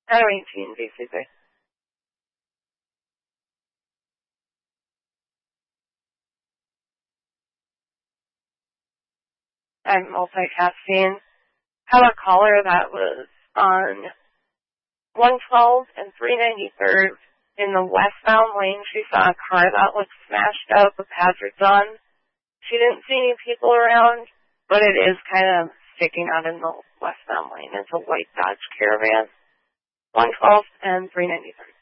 1018, basically. I'm multicasting. Have a caller that was on 112 and 393rd in the westbound lane. She saw a car that looked smashed up with hazards on. She didn't see any people around, but it is kind of sticking out in the westbound lane. It's a white Dodge Caravan. 112 and 393rd.